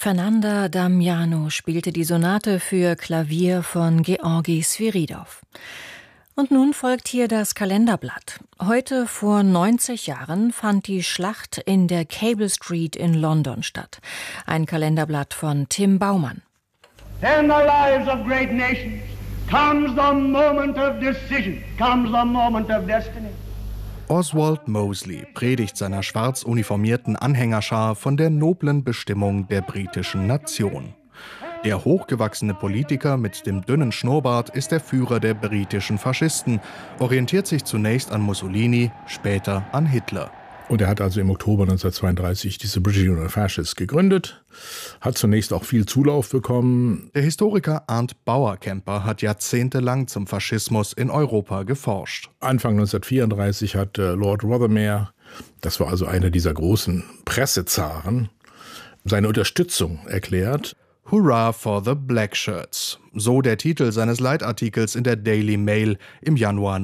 Fernanda Damiano spielte die Sonate für Klavier von Georgi Sviridov. Und nun folgt hier das Kalenderblatt. Heute vor 90 Jahren fand die Schlacht in der Cable Street in London statt. Ein Kalenderblatt von Tim Baumann. In the lives of great nations comes the moment of decision, comes the moment of destiny. Oswald Mosley predigt seiner schwarz uniformierten Anhängerschar von der noblen Bestimmung der britischen Nation. Der hochgewachsene Politiker mit dem dünnen Schnurrbart ist der Führer der britischen Faschisten, orientiert sich zunächst an Mussolini, später an Hitler. Und er hat also im Oktober 1932 diese British Union of Fascists gegründet, hat zunächst auch viel Zulauf bekommen. Der Historiker Arndt Bauerkemper hat jahrzehntelang zum Faschismus in Europa geforscht. Anfang 1934 hat Lord Rothermere, das war also einer dieser großen Pressezaren, seine Unterstützung erklärt. Hurrah for the Black Shirts, so der Titel seines Leitartikels in der Daily Mail im Januar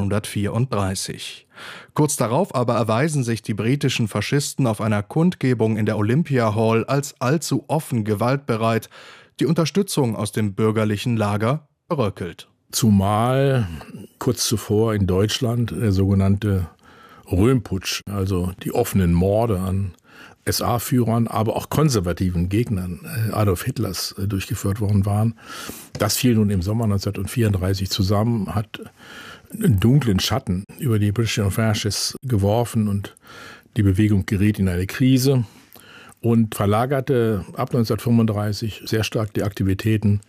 1934. Kurz darauf aber erweisen sich die britischen Faschisten auf einer Kundgebung in der Olympia Hall als allzu offen gewaltbereit. Die Unterstützung aus dem bürgerlichen Lager bröckelt. Zumal kurz zuvor in Deutschland der sogenannte Röhmputsch, also die offenen Morde an SA-Führern, aber auch konservativen Gegnern Adolf Hitlers durchgeführt worden waren. Das fiel nun im Sommer 1934 zusammen, hat einen dunklen Schatten über die British Union of Fascists geworfen und die Bewegung geriet in eine Krise und verlagerte ab 1935 sehr stark die Aktivitäten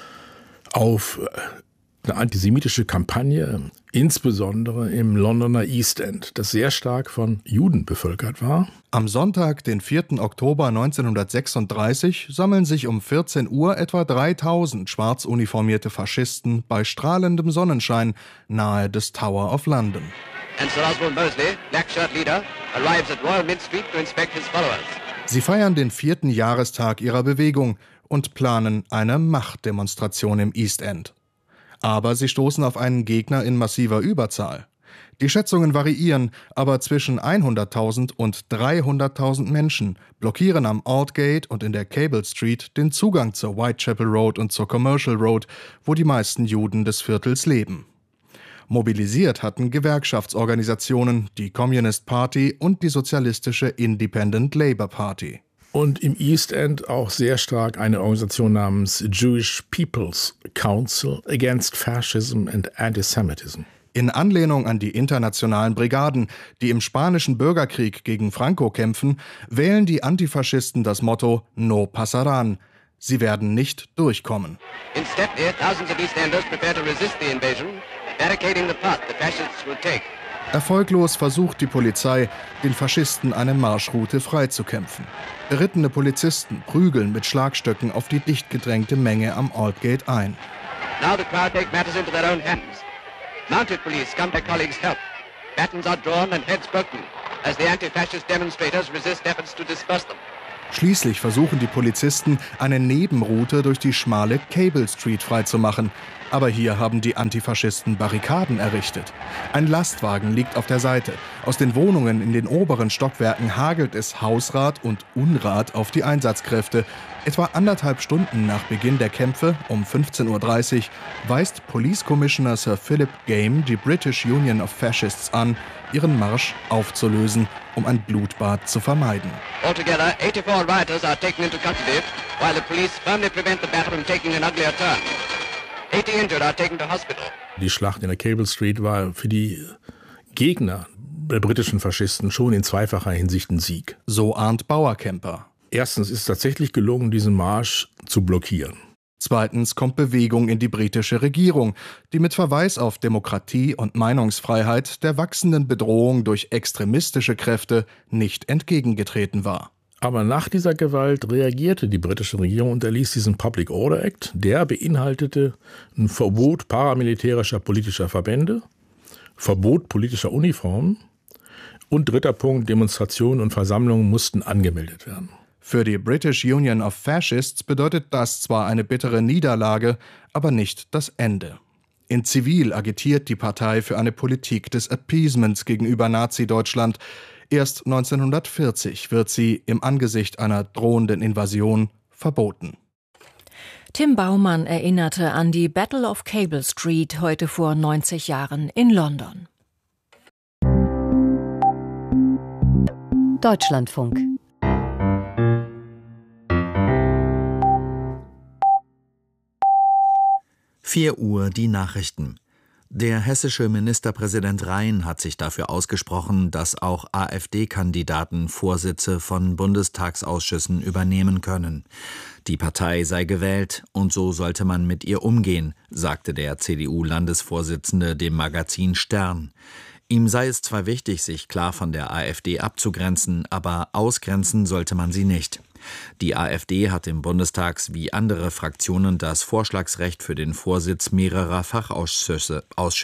auf eine antisemitische Kampagne, insbesondere im Londoner East End, das sehr stark von Juden bevölkert war. Am Sonntag, den 4. Oktober 1936, sammeln sich um 14 Uhr etwa 3000 schwarz uniformierte Faschisten bei strahlendem Sonnenschein nahe des Tower of London. And Sir Oswald Mosley, Black Shirt Leader, arrives at Royal Mint Street to inspect his followers. Sie feiern den 4. Jahrestag ihrer Bewegung und planen eine Machtdemonstration im East End. Aber sie stoßen auf einen Gegner in massiver Überzahl. Die Schätzungen variieren, aber zwischen 100.000 und 300.000 Menschen blockieren am Aldgate und in der Cable Street den Zugang zur Whitechapel Road und zur Commercial Road, wo die meisten Juden des Viertels leben. Mobilisiert hatten Gewerkschaftsorganisationen, die Communist Party und die sozialistische Independent Labour Party. Und im East End auch sehr stark eine Organisation namens Jewish People's Council Against Fascism and Antisemitism. In Anlehnung an die internationalen Brigaden, die im spanischen Bürgerkrieg gegen Franco kämpfen, wählen die Antifaschisten das Motto No pasarán. Sie werden nicht durchkommen. In Stepney, thousands of East Enders prepare to resist the invasion, barricading the path the fascists will take. Erfolglos versucht die Polizei, den Faschisten eine Marschroute freizukämpfen. Berittene Polizisten prügeln mit Schlagstöcken auf die dicht gedrängte Menge am Aldgate ein. Now the crowd take matters into their own hands. Mounted police come to colleagues' help. Batons are drawn and heads broken as the anti-fascist demonstrators resist efforts to disperse them. Schließlich versuchen die Polizisten, eine Nebenroute durch die schmale Cable Street freizumachen. Aber hier haben die Antifaschisten Barrikaden errichtet. Ein Lastwagen liegt auf der Seite. Aus den Wohnungen in den oberen Stockwerken hagelt es Hausrat und Unrat auf die Einsatzkräfte. Etwa 1,5 Stunden nach Beginn der Kämpfe, um 15:30 Uhr, weist Police Commissioner Sir Philip Game die British Union of Fascists an, ihren Marsch aufzulösen, um ein Blutbad zu vermeiden. Altogether, 84 rioters are taken into custody, while the police firmly prevent the battle from taking an uglier turn. 80 injured are taken to hospital. Die Schlacht in der Cable Street war für die Gegner der britischen Faschisten schon in zweifacher Hinsicht ein Sieg. So Arndt Bauerkemper. Erstens ist es tatsächlich gelungen, diesen Marsch zu blockieren. Zweitens kommt Bewegung in die britische Regierung, die mit Verweis auf Demokratie und Meinungsfreiheit der wachsenden Bedrohung durch extremistische Kräfte nicht entgegengetreten war. Aber nach dieser Gewalt reagierte die britische Regierung und erließ diesen Public Order Act. Der beinhaltete ein Verbot paramilitärischer politischer Verbände, Verbot politischer Uniformen und dritter Punkt, Demonstrationen und Versammlungen mussten angemeldet werden. Für die British Union of Fascists bedeutet das zwar eine bittere Niederlage, aber nicht das Ende. In Zivil agitiert die Partei für eine Politik des Appeasements gegenüber Nazi-Deutschland. Erst 1940 wird sie im Angesicht einer drohenden Invasion verboten. Tim Baumann erinnerte an die Battle of Cable Street heute vor 90 Jahren in London. Deutschlandfunk. Uhr die Nachrichten. Der hessische Ministerpräsident Rhein hat sich dafür ausgesprochen, dass auch AfD-Kandidaten Vorsitze von Bundestagsausschüssen übernehmen können. Die Partei sei gewählt und so sollte man mit ihr umgehen, sagte der CDU-Landesvorsitzende dem Magazin Stern. Ihm sei es zwar wichtig, sich klar von der AfD abzugrenzen, aber ausgrenzen sollte man sie nicht. Die AfD hat im Bundestag wie andere Fraktionen das Vorschlagsrecht für den Vorsitz mehrerer Fachausschüsse.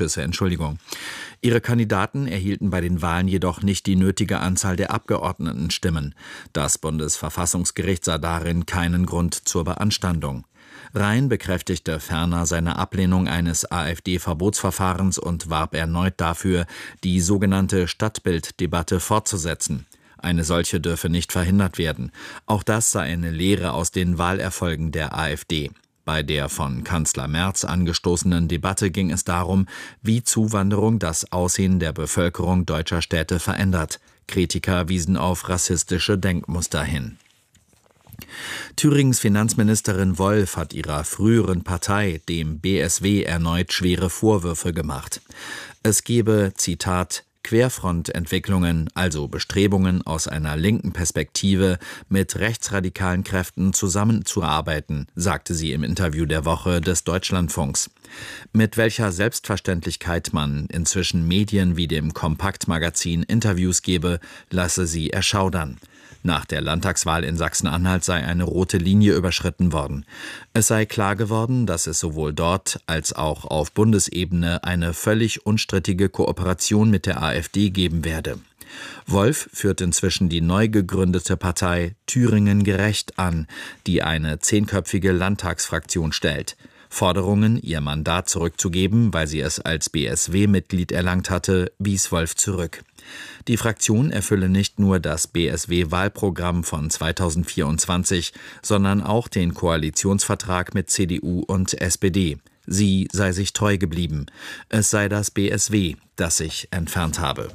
Ihre Kandidaten erhielten bei den Wahlen jedoch nicht die nötige Anzahl der Abgeordnetenstimmen. Das Bundesverfassungsgericht sah darin keinen Grund zur Beanstandung. Rhein bekräftigte ferner seine Ablehnung eines AfD-Verbotsverfahrens und warb erneut dafür, die sogenannte Stadtbilddebatte fortzusetzen. Eine solche dürfe nicht verhindert werden. Auch das sei eine Lehre aus den Wahlerfolgen der AfD. Bei der von Kanzler Merz angestoßenen Debatte ging es darum, wie Zuwanderung das Aussehen der Bevölkerung deutscher Städte verändert. Kritiker wiesen auf rassistische Denkmuster hin. Thüringens Finanzministerin Wolf hat ihrer früheren Partei, dem BSW, erneut schwere Vorwürfe gemacht. Es gebe, Zitat, Querfrontentwicklungen, also Bestrebungen aus einer linken Perspektive mit rechtsradikalen Kräften zusammenzuarbeiten, sagte sie im Interview der Woche des Deutschlandfunks. Mit welcher Selbstverständlichkeit man inzwischen Medien wie dem Kompakt-Magazin Interviews gebe, lasse sie erschaudern. Nach der Landtagswahl in Sachsen-Anhalt sei eine rote Linie überschritten worden. Es sei klar geworden, dass es sowohl dort als auch auf Bundesebene eine völlig unstrittige Kooperation mit der AfD geben werde. Wolf führt inzwischen die neu gegründete Partei Thüringen gerecht an, die eine 10-köpfige Landtagsfraktion stellt. Forderungen, ihr Mandat zurückzugeben, weil sie es als BSW-Mitglied erlangt hatte, wies Wolf zurück. Die Fraktion erfülle nicht nur das BSW-Wahlprogramm von 2024, sondern auch den Koalitionsvertrag mit CDU und SPD. Sie sei sich treu geblieben. Es sei das BSW, das sich entfernt habe.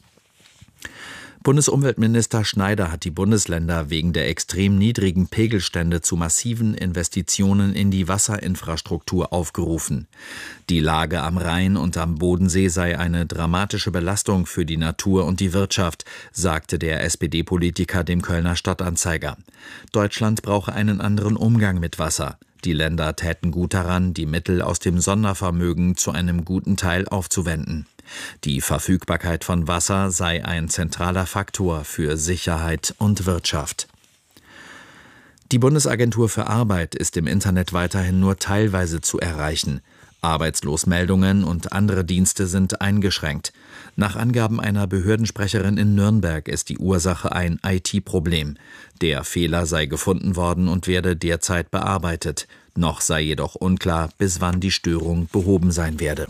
Bundesumweltminister Schneider hat die Bundesländer wegen der extrem niedrigen Pegelstände zu massiven Investitionen in die Wasserinfrastruktur aufgerufen. Die Lage am Rhein und am Bodensee sei eine dramatische Belastung für die Natur und die Wirtschaft, sagte der SPD-Politiker dem Kölner Stadtanzeiger. Deutschland brauche einen anderen Umgang mit Wasser. Die Länder täten gut daran, die Mittel aus dem Sondervermögen zu einem guten Teil aufzuwenden. Die Verfügbarkeit von Wasser sei ein zentraler Faktor für Sicherheit und Wirtschaft. Die Bundesagentur für Arbeit ist im Internet weiterhin nur teilweise zu erreichen. Arbeitslosmeldungen und andere Dienste sind eingeschränkt. Nach Angaben einer Behördensprecherin in Nürnberg ist die Ursache ein IT-Problem. Der Fehler sei gefunden worden und werde derzeit bearbeitet. Noch sei jedoch unklar, bis wann die Störung behoben sein werde.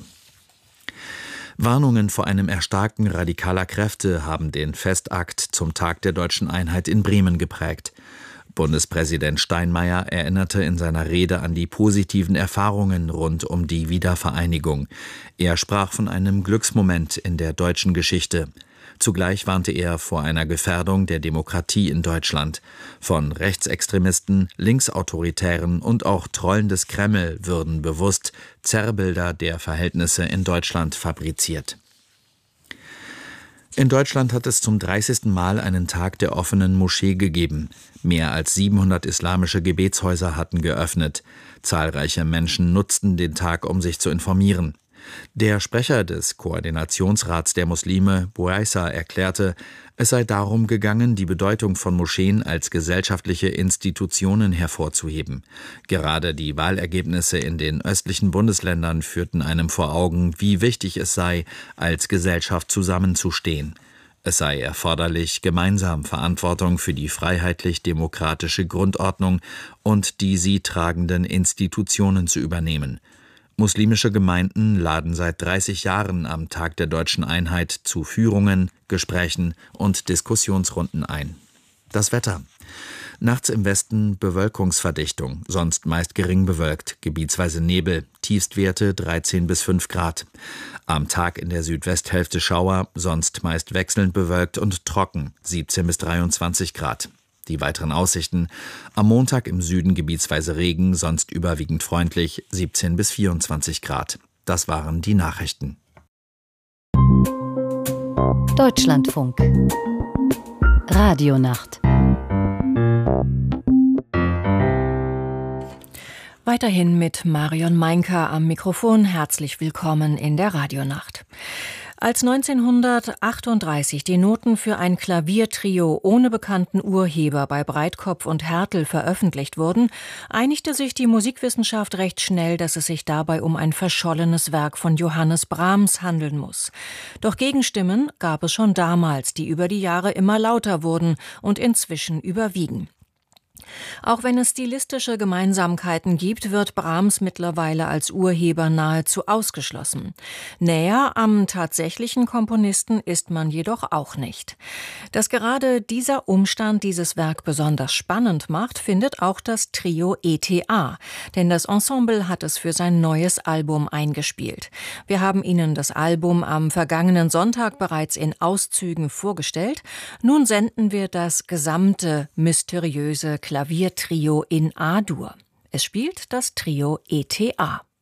Warnungen vor einem Erstarken radikaler Kräfte haben den Festakt zum Tag der Deutschen Einheit in Bremen geprägt. Bundespräsident Steinmeier erinnerte in seiner Rede an die positiven Erfahrungen rund um die Wiedervereinigung. Er sprach von einem Glücksmoment in der deutschen Geschichte. Zugleich warnte er vor einer Gefährdung der Demokratie in Deutschland. Von Rechtsextremisten, Linksautoritären und auch Trollen des Kreml würden bewusst Zerrbilder der Verhältnisse in Deutschland fabriziert. In Deutschland hat es zum 30. Mal einen Tag der offenen Moschee gegeben. Mehr als 700 islamische Gebetshäuser hatten geöffnet. Zahlreiche Menschen nutzten den Tag, um sich zu informieren. Der Sprecher des Koordinationsrats der Muslime, Bouaissa, erklärte, es sei darum gegangen, die Bedeutung von Moscheen als gesellschaftliche Institutionen hervorzuheben. Gerade die Wahlergebnisse in den östlichen Bundesländern führten einem vor Augen, wie wichtig es sei, als Gesellschaft zusammenzustehen. Es sei erforderlich, gemeinsam Verantwortung für die freiheitlich-demokratische Grundordnung und die sie tragenden Institutionen zu übernehmen. Muslimische Gemeinden laden seit 30 Jahren am Tag der Deutschen Einheit zu Führungen, Gesprächen und Diskussionsrunden ein. Das Wetter. Nachts im Westen Bewölkungsverdichtung, sonst meist gering bewölkt, gebietsweise Nebel, Tiefstwerte 13 bis 5 Grad. Am Tag in der Südwesthälfte Schauer, sonst meist wechselnd bewölkt und trocken, 17 bis 23 Grad. Die weiteren Aussichten: am Montag im Süden gebietsweise Regen, sonst überwiegend freundlich, 17 bis 24 Grad. Das waren die Nachrichten. Deutschlandfunk Radionacht. Weiterhin mit Marion Meinker am Mikrofon. Herzlich willkommen in der Radionacht. Als 1938 die Noten für ein Klaviertrio ohne bekannten Urheber bei Breitkopf und Härtel veröffentlicht wurden, einigte sich die Musikwissenschaft recht schnell, dass es sich dabei um ein verschollenes Werk von Johannes Brahms handeln muss. Doch Gegenstimmen gab es schon damals, die über die Jahre immer lauter wurden und inzwischen überwiegen. Auch wenn es stilistische Gemeinsamkeiten gibt, wird Brahms mittlerweile als Urheber nahezu ausgeschlossen. Näher am tatsächlichen Komponisten ist man jedoch auch nicht. Dass gerade dieser Umstand dieses Werk besonders spannend macht, findet auch das Trio ETA, denn das Ensemble hat es für sein neues Album eingespielt. Wir haben Ihnen das Album am vergangenen Sonntag bereits in Auszügen vorgestellt. Nun senden wir das gesamte mysteriöse Klaviertrio in A-Dur. Es spielt das Trio ETA.